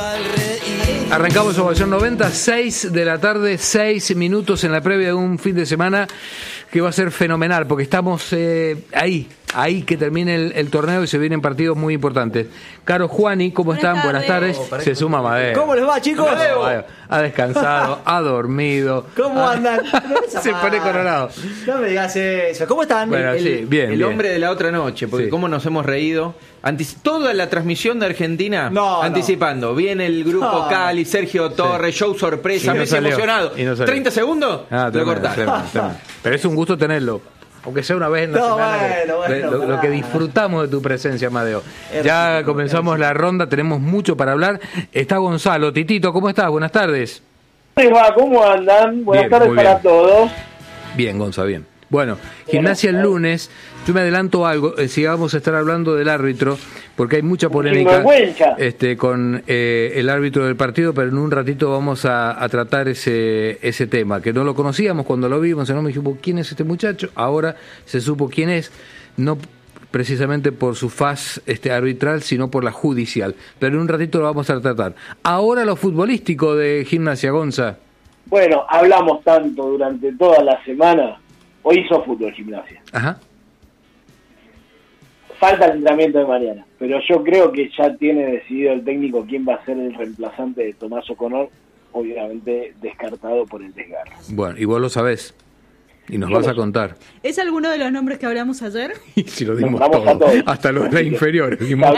Arrancamos Ovación 90, 6 de la tarde, 6 minutos en la previa de un fin de semana que va a ser fenomenal, porque estamos ahí que termine el torneo y se vienen partidos muy importantes. Caro, Juani, ¿cómo están? Buenas tardes. Se suma Madeo. ¿Cómo les va, chicos? Ha descansado, ha dormido. ¿Cómo andan? Se pone colorado. No me digas eso. ¿Cómo están? Bueno, sí, bien. El hombre de la otra noche, porque cómo nos hemos reído. Toda la transmisión de Argentina anticipando. Viene el grupo Cali, Sergio Torres, show sorpresa, Messi emocionado. 30 segundos, lo cortaron. Pero es un gusto tenerlo. Aunque sea una vez en la semana, lo que disfrutamos de tu presencia, Amadeo. Ya comenzamos la ronda, tenemos mucho para hablar. Está Gonzalo. Titito, ¿cómo estás? Buenas tardes. ¿Cómo andan? Buenas tardes para todos. Bien, Gonza, bien. Bueno, Gimnasia el lunes. Yo me adelanto algo, si vamos a estar hablando del árbitro, porque hay mucha polémica con el árbitro del partido, pero en un ratito vamos a tratar ese tema, que no lo conocíamos cuando lo vimos, no me dijimos quién es este muchacho, ahora se supo quién es, no precisamente por su faz arbitral, sino por la judicial, pero en un ratito lo vamos a tratar. Ahora lo futbolístico de Gimnasia, Gonza. Bueno, hablamos tanto durante toda la semana, hoy hizo fútbol Gimnasia. Ajá. Falta el entrenamiento de mañana, pero yo creo que ya tiene decidido el técnico quién va a ser el reemplazante de Tomás O'Connor, obviamente descartado por el desgarro. Bueno, y vos lo sabés, y nos vas a contar. ¿Es alguno de los nombres que hablamos ayer? Y si lo dimos todo, hasta los de inferiores.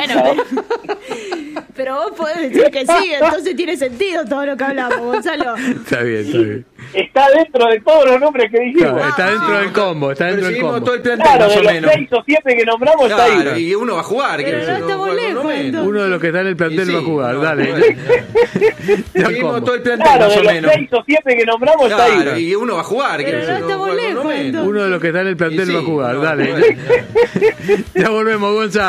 Pero vos podés decir que sí, entonces tiene sentido todo lo que hablamos, Gonzalo. Está bien. Está dentro de todos los nombres que dijimos. Claro, está dentro del combo, todo el plantel, claro, más de o los menos. 6 o 7 que nombramos está ahí. Y uno va a jugar. Pero no estamos lejos, entonces. Uno de los que está en el plantel va a jugar, dale. Seguimos todo el plantel, claro, más o de los menos. 6 o 7 que nombramos está ahí. Y uno va a jugar. Pero no estamos lejos, entonces. Uno de los que está en el plantel va a jugar, dale. Ya volvemos, Gonza.